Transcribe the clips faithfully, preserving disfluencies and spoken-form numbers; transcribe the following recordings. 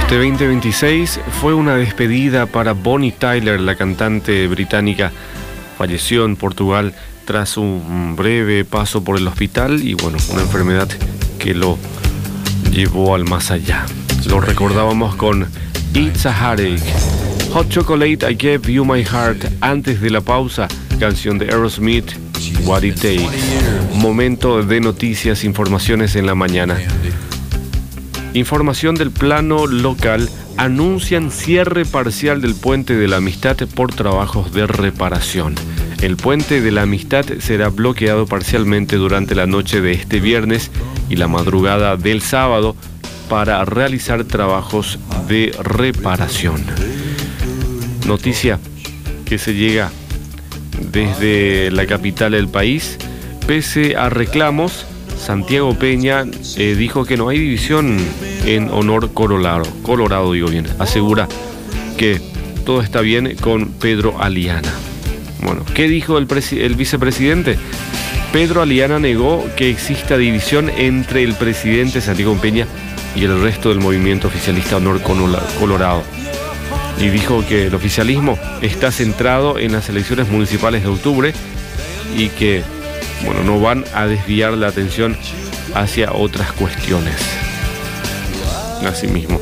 Este veinte veintiséis fue una despedida para Bonnie Tyler, la cantante británica. Falleció en Portugal tras un breve paso por el hospital y, bueno, una enfermedad que lo llevó al más allá. Lo recordábamos con It's a Heartache. Hot Chocolate, I Gave You My Heart. Antes de la pausa, canción de Aerosmith, What It Takes. Momento de noticias, informaciones en la mañana. Información del plano local. Anuncian cierre parcial del Puente de la Amistad por trabajos de reparación. El Puente de la Amistad será bloqueado parcialmente durante la noche de este viernes y la madrugada del sábado para realizar trabajos de reparación. Noticia que se llega desde la capital del país. Pese a reclamos, Santiago Peña eh, dijo que no hay división en honor Colorado, Colorado digo bien. Asegura que todo está bien con Pedro Aliana. Bueno, ¿qué dijo el, el vicepresidente? Pedro Aliana negó que exista división entre el presidente Santiago Peña y el resto del movimiento oficialista Honor Colorado. Y dijo que el oficialismo está centrado en las elecciones municipales de octubre y que, bueno, no van a desviar la atención hacia otras cuestiones. Asimismo,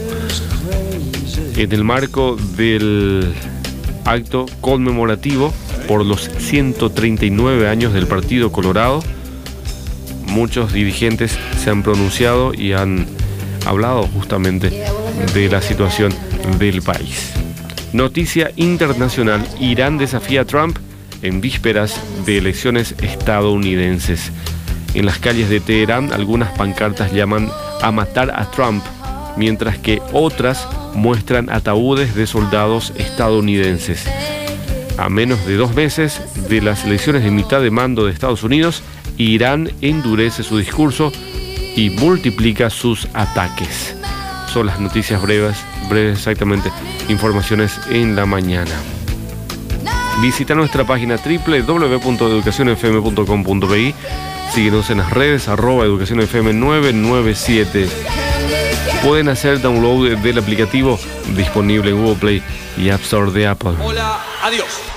en el marco del acto conmemorativo por los ciento treinta y nueve años del Partido Colorado, muchos dirigentes se han pronunciado y han hablado justamente de la situación del país. Noticia internacional: Irán desafía a Trump en vísperas de elecciones estadounidenses. En las calles de Teherán, algunas pancartas llaman a matar a Trump, mientras que otras muestran ataúdes de soldados estadounidenses. A menos de dos meses de las elecciones de mitad de mando de Estados Unidos, Irán endurece su discurso y multiplica sus ataques. Son las noticias breves, breves exactamente, informaciones en la mañana. Visita nuestra página doble u doble u doble u punto educación f m punto com punto p i. Síguenos en las redes, arroba educación f m nueve nueve siete. Pueden hacer download del aplicativo disponible en Google Play y App Store de Apple. Hola, adiós.